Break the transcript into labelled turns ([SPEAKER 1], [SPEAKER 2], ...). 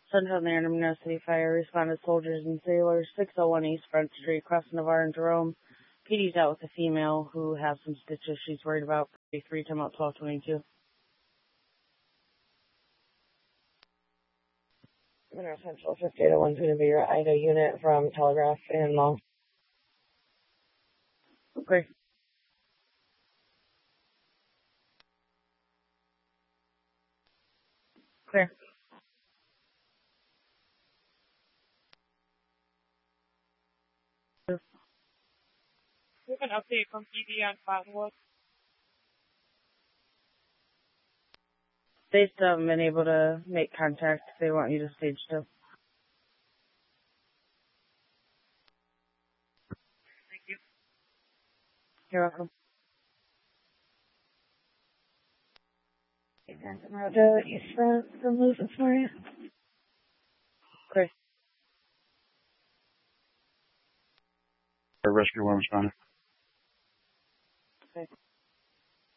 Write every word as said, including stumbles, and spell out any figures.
[SPEAKER 1] Central and Intermediate City Fire responded soldiers and sailors, six oh one East Front Street, across Navarre and Jerome. P D's out with a female who has some stitches she's worried about. Three time out twelve twenty-two. Monroe Central fifty-eight oh one is going to be your I D A unit from Telegraph and Mall. Okay. Clear.
[SPEAKER 2] We have an update from P D on Cottonwood.
[SPEAKER 1] They still haven't been able to make contact. They want you to stage two.
[SPEAKER 2] Thank you.
[SPEAKER 1] You're welcome. Road East Front from Lewis for you. Chris.
[SPEAKER 3] Rescue one responding.
[SPEAKER 1] Okay.